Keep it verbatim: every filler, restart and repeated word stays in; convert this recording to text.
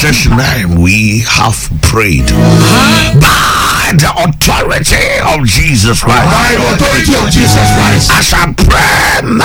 Jesus' name we have prayed. By the authority of Jesus Christ. By the authority of Jesus Christ. As I pray